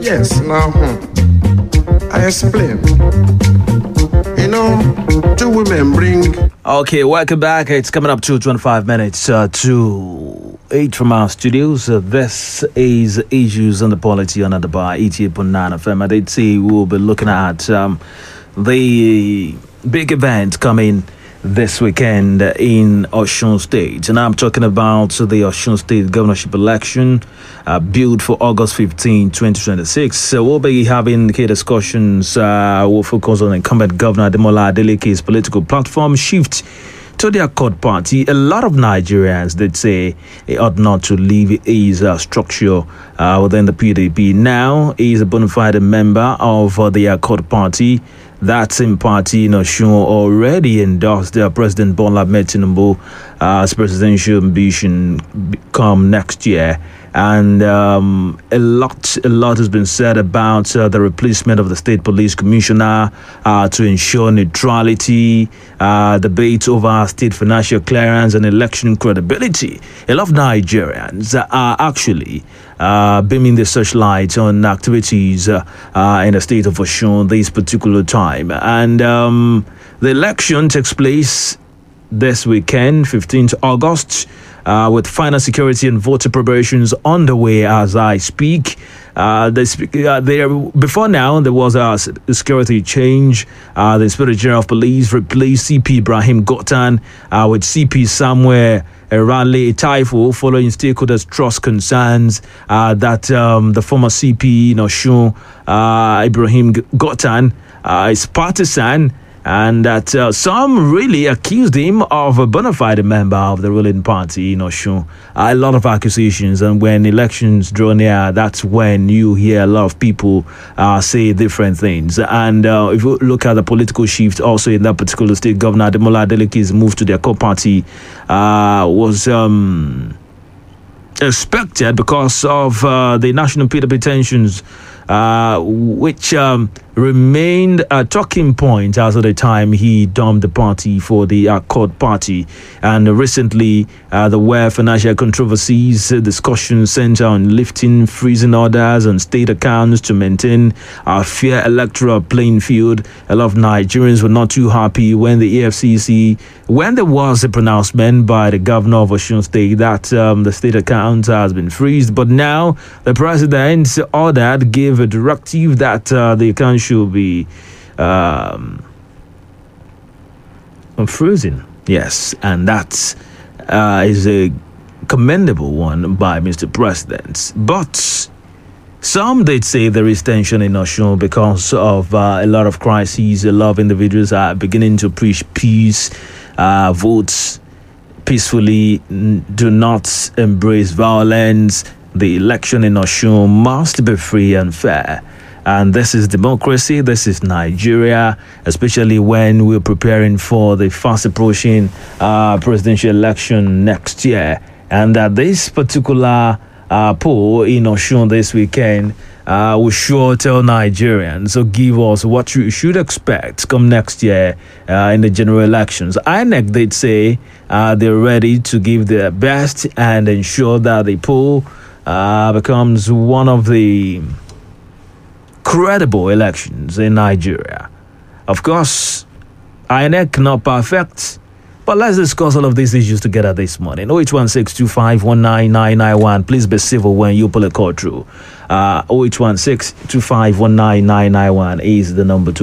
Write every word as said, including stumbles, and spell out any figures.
Yes, now, hmm, I explain. You know, two women bring... Okay, welcome back. It's coming up to twenty-five minutes uh, to eight from our studios. Uh, this is Issues on the Polity on the bar, eighty-eight point nine F M. I did say we'll be looking at um, the big event coming this weekend in Osun State. And I'm talking about the Osun State governorship election uh, billed for August fifteenth, twenty twenty-six. So we'll be having key discussions. Uh, we'll focus on incumbent Governor Ademola Adeleke's political platform shift to the Accord Party. A lot of Nigerians did say he ought not to leave his uh, structure uh, within the P D P. Now he is a bona fide member of uh, the Accord Party. That same party, you know, sure, already endorsed their President Bola Ahmed Tinubu uh, as presidential ambition come next year. And um, a lot, a lot has been said about uh, the replacement of the state police commissioner uh, to ensure neutrality, uh, debate over state financial clearance and election credibility. A lot of Nigerians are actually uh, beaming the searchlight on activities uh, uh, in the state of Osun this particular time. And um, the election takes place this weekend, fifteenth August. Uh, with final security and voter preparations underway as I speak. Uh, the, uh, there, before now, there was a security change. Uh, the Inspector General of Police replaced C P Ibrahim Gotan uh, with C P Samuel Eranle Taifo following stakeholders' trust concerns uh, that um, the former C P in Osun, uh, Ibrahim Gotan, uh, is partisan. And that uh, some really accused him of a bona fide member of the ruling party in Osun. A lot of accusations, and when elections draw near, that's when you hear a lot of people uh, say different things. And uh, if you look at the political shift also in that particular state, Governor Ademola Adeleke's move to the Accord Party uh, was... Um, expected because of uh, the national P D P tensions, uh, which um, remained a talking point as of the time he dumped the party for the Accord Party. And recently, uh, there were financial controversies, uh, discussions centered on lifting freezing orders on state accounts to maintain a fair electoral playing field. A lot of Nigerians were not too happy when the E F C C, when there was a pronouncement by the governor of Osun State that um, the state account has been freezed. But now the president ordered, gave a directive that uh, the account should be um, frozen. Yes, and that uh, is a commendable one by Mister President. But some did say there is tension in Osun because of uh, a lot of crises. A lot of individuals are beginning to preach peace, uh, votes peacefully, do not embrace violence. The election in Osun must be free and fair. And this is democracy. This is Nigeria, especially when we're preparing for the fast approaching uh, presidential election next year. And that this particular uh, poll in Osun this weekend uh, will sure tell Nigerians, so give us what you should expect come next year uh, in the general elections. I N E C did say uh, they're ready to give their best and ensure that the poll uh, becomes one of the credible elections in Nigeria. Of course, I N E C not perfect, but let's discuss all of these issues together this morning. oh eight one six, two five one nine, nine nine one. Please be civil when you pull a call through. Uh, oh eight one six, two five one nine, nine nine one is the number to